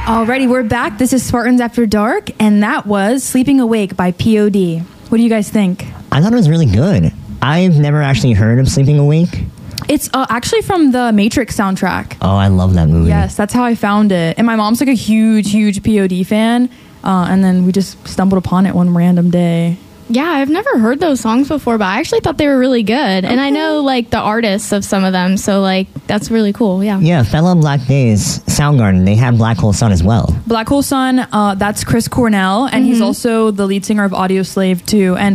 Alrighty, we're back. This is Spartans After Dark, and that was Sleeping Awake by POD. What do you guys think? I thought it was really good. I've never actually heard of Sleeping Awake. It's actually from the Matrix soundtrack. Oh, I love that movie. Yes, that's how I found it. And my mom's like a huge POD fan, and then we just stumbled upon it one random day. Yeah, I've never heard those songs before, but I actually thought they were really good. And I know, like, the artists of some of them, so, like, that's really cool, yeah. Yeah, fellow Black Days, Soundgarden, they have Black Hole Sun as well. Black Hole Sun, that's Chris Cornell, and he's also the lead singer of Audioslave, too. And